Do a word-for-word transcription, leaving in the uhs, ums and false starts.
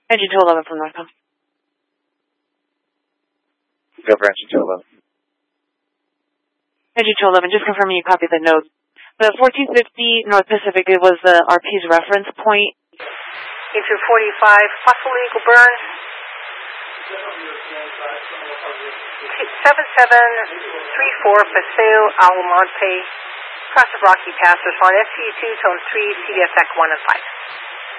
Engine two eleven from Northbound. Go for engine two eleven. Engine two eleven, just confirming you copy the note. The fourteen fifty North Pacific, it was the R P's reference point. Into forty-five, possible eagle burn. seven seven three four Paseo Almonte, cross of Rocky Pass, respond S C U two, tone three, C D S E C one and five.